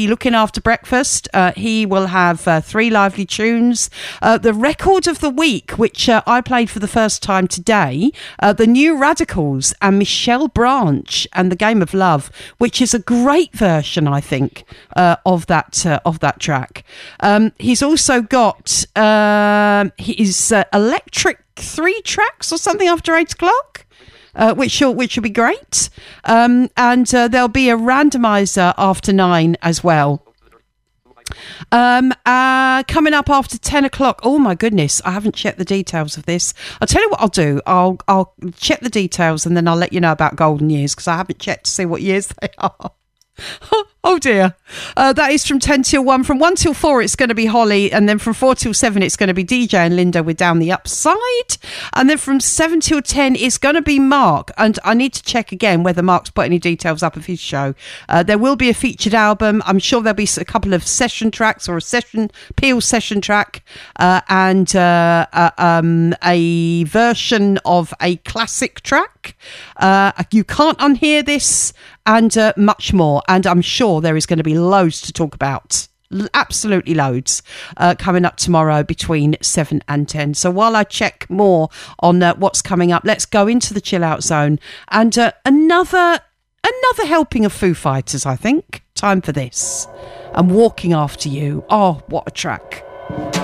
be looking after breakfast. He will have 3 lively tunes. The record of the week, which I played for the first time today, the New Radicals and Michelle Branch and The Game of Love, which is a great version, I think, of that track. He's also got his Electric 3 tracks or something after 8 o'clock. Which will be great. And there'll be a randomizer after 9 as well. Coming up after 10 o'clock. Oh my goodness, I haven't checked the details of this. I'll tell you what I'll do. I'll check the details and then I'll let you know about Golden Years, because I haven't checked to see what years they are. Oh dear. That is from 10 till 1. From 1 till 4 it's going to be Holly, and then from 4 till 7 it's going to be DJ and Linda with Down the Upside, and then from 7 till 10 it's going to be Mark, and I need to check again whether Mark's put any details up of his show. There will be a featured album. I'm sure there'll be a couple of session tracks, or a Peel session track, and a version of a classic track. You can't unhear this, and much more. And I'm sure there is going to be loads to talk about. Absolutely loads coming up tomorrow between 7 and 10. So while I check more on what's coming up, let's go into the chill out zone. And another helping of Foo Fighters, I think. Time for this. I'm Walking After You. Oh, what a track.